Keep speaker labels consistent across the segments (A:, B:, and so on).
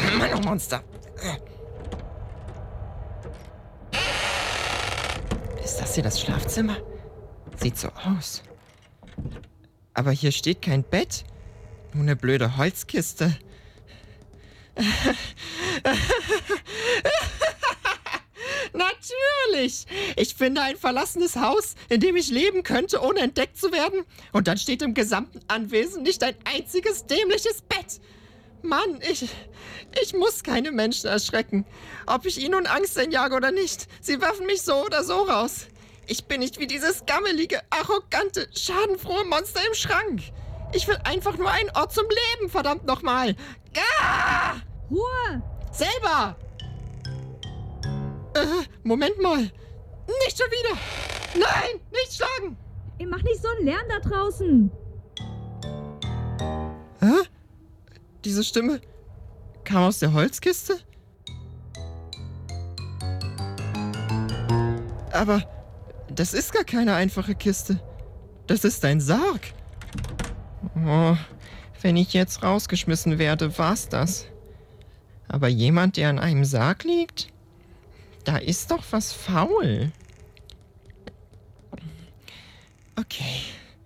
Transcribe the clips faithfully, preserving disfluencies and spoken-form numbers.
A: Mann, oh Monster. Ist das hier das Schlafzimmer? Sieht so aus. Aber hier steht kein Bett. Nur eine blöde Holzkiste. Natürlich! Ich finde ein verlassenes Haus, in dem ich leben könnte, ohne entdeckt zu werden. Und dann steht im gesamten Anwesen nicht ein einziges dämliches Bett. Mann, ich, ich muss keine Menschen erschrecken. Ob ich ihnen nun Angst einjage oder nicht, sie werfen mich so oder so raus. Ich bin nicht wie dieses gammelige, arrogante, schadenfrohe Monster im Schrank. Ich will einfach nur einen Ort zum Leben, verdammt nochmal. Ah!
B: Ruhe!
A: Selber! Äh, Moment mal. Nicht schon wieder. Nein, nicht schlagen.
B: Ey, mach nicht so einen Lärm da draußen.
A: Hä? Diese Stimme kam aus der Holzkiste? Aber das ist gar keine einfache Kiste. Das ist ein Sarg. Oh, wenn ich jetzt rausgeschmissen werde, war's das. Aber jemand, der an einem Sarg liegt? Da ist doch was faul. Okay.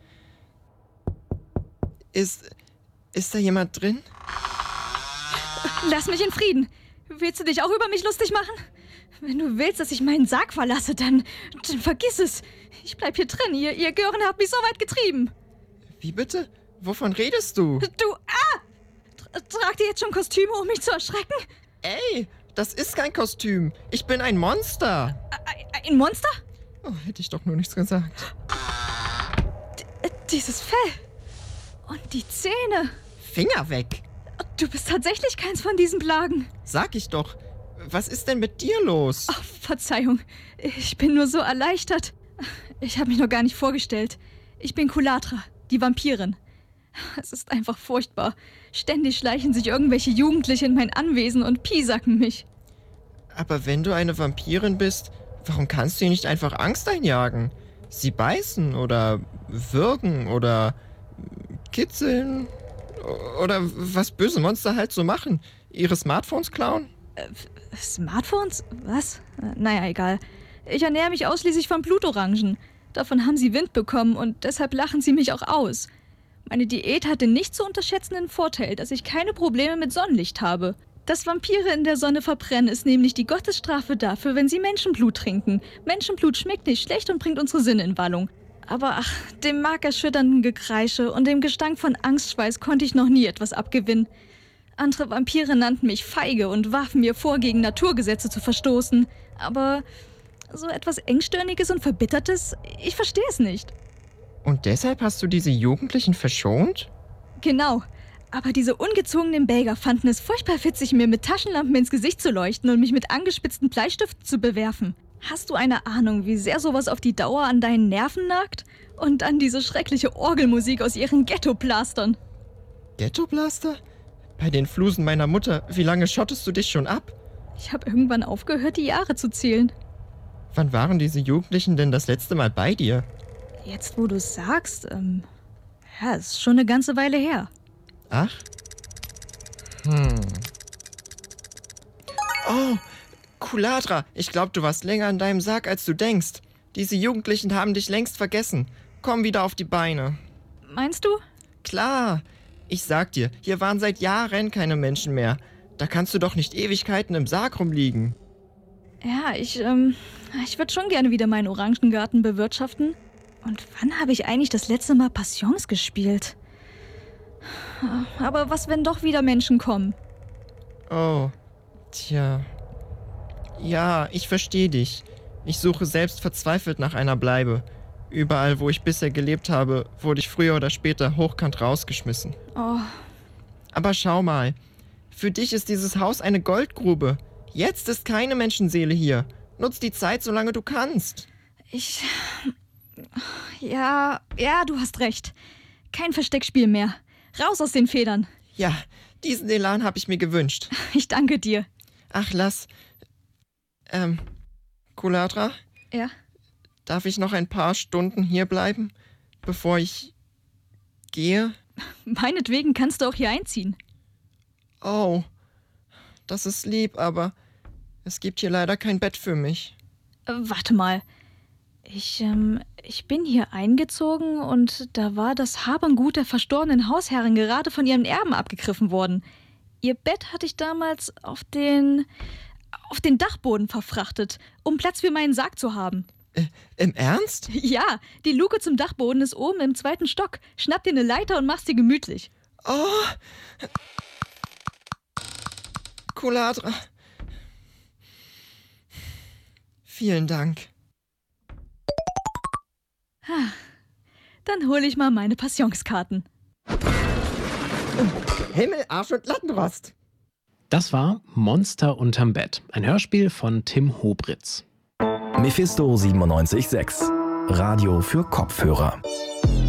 A: Ist, ist da jemand drin?
B: Lass mich in Frieden. Willst du dich auch über mich lustig machen? Wenn du willst, dass ich meinen Sarg verlasse, dann, dann vergiss es. Ich bleib hier drin. Ihr, ihr Gören habt mich so weit getrieben.
A: Wie bitte? Wovon redest du?
B: Du, ah! Tra- Tragt ihr jetzt schon Kostüme, um mich zu erschrecken?
A: Ey, das ist kein Kostüm. Ich bin ein Monster.
B: Ä- Ein Monster?
A: Oh, hätte ich doch nur nichts gesagt.
B: D- Dieses Fell. Und die Zähne.
A: Finger weg.
B: Du bist tatsächlich keins von diesen Plagen.
A: Sag ich doch. Was ist denn mit dir los?
B: Ach, Verzeihung. Ich bin nur so erleichtert. Ich habe mich noch gar nicht vorgestellt. Ich bin Kulatra, die Vampirin. Es ist einfach furchtbar. Ständig schleichen sich irgendwelche Jugendliche in mein Anwesen und piesacken mich.
A: Aber wenn du eine Vampirin bist, warum kannst du ihr nicht einfach Angst einjagen? Sie beißen oder würgen oder kitzeln oder was böse Monster halt so machen. Ihre Smartphones klauen?
B: Äh, Smartphones? Was? Äh, naja, egal. Ich ernähre mich ausschließlich von Blutorangen. Davon haben sie Wind bekommen und deshalb lachen sie mich auch aus. Meine Diät hat den nicht zu unterschätzenden Vorteil, dass ich keine Probleme mit Sonnenlicht habe. Dass Vampire in der Sonne verbrennen, ist nämlich die Gottesstrafe dafür, wenn sie Menschenblut trinken. Menschenblut schmeckt nicht schlecht und bringt unsere Sinne in Wallung. Aber ach, dem markerschütternden Gekreische und dem Gestank von Angstschweiß konnte ich noch nie etwas abgewinnen. Andere Vampire nannten mich feige und warfen mir vor, gegen Naturgesetze zu verstoßen. Aber so etwas Engstirniges und Verbittertes, ich verstehe es nicht.
A: Und deshalb hast du diese Jugendlichen verschont?
B: Genau. Aber diese ungezogenen Belger fanden es furchtbar witzig, mir mit Taschenlampen ins Gesicht zu leuchten und mich mit angespitzten Bleistiften zu bewerfen. Hast du eine Ahnung, wie sehr sowas auf die Dauer an deinen Nerven nagt? Und an diese schreckliche Orgelmusik aus ihren Ghetto-Blastern.
A: Ghetto-Blaster? Bei den Flusen meiner Mutter, wie lange schottest du dich schon ab?
B: Ich habe irgendwann aufgehört, die Jahre zu zählen.
A: Wann waren diese Jugendlichen denn das letzte Mal bei dir?
B: Jetzt, wo du es sagst, ähm, ja, ist schon eine ganze Weile her.
A: Ach? Hm. Oh, Kulatra, ich glaube, du warst länger in deinem Sarg, als du denkst. Diese Jugendlichen haben dich längst vergessen. Komm wieder auf die Beine.
B: Meinst du?
A: Klar. Ich sag dir, hier waren seit Jahren keine Menschen mehr. Da kannst du doch nicht Ewigkeiten im Sarg rumliegen.
B: Ja, ich, ähm, ich würde schon gerne wieder meinen Orangengarten bewirtschaften. Und wann habe ich eigentlich das letzte Mal Passions gespielt? Aber was, wenn doch wieder Menschen kommen?
A: Oh, tja. Ja, ich verstehe dich. Ich suche selbst verzweifelt nach einer Bleibe. Überall, wo ich bisher gelebt habe, wurde ich früher oder später hochkant rausgeschmissen.
B: Oh,
A: Aber schau mal, für dich ist dieses Haus eine Goldgrube. Jetzt ist keine Menschenseele hier. Nutz die Zeit, solange du kannst.
B: ich... Ja, ja, du hast recht. Kein Versteckspiel mehr. Raus aus den Federn.
A: Ja, diesen Elan habe ich mir gewünscht.
B: Ich danke dir.
A: Ach, lass. Ähm, Kulatra,
B: Ja?
A: darf ich noch ein paar Stunden hier bleiben, bevor ich gehe?
B: Meinetwegen kannst du auch hier einziehen.
A: Oh, Das ist lieb, aber es gibt hier leider kein Bett für mich.
B: Äh, warte mal. Ich, ähm, ich bin hier eingezogen und da war das Hab und Gut der verstorbenen Hausherrin gerade von ihren Erben abgegriffen worden. Ihr Bett hatte ich damals auf den, auf den Dachboden verfrachtet, um Platz für meinen Sarg zu haben.
A: Äh, im Ernst?
B: Ja, die Luke zum Dachboden ist oben im zweiten Stock. Schnapp dir eine Leiter und mach's dir gemütlich.
A: Oh! Kuladra. Vielen Dank.
B: Dann hole ich mal meine Passionskarten.
A: Himmel, Arsch und Lattenrost.
C: Das war Monster unterm Bett, ein Hörspiel von Tim Hobritz.
D: Mephisto siebenundneunzig Komma sechs. Radio für Kopfhörer.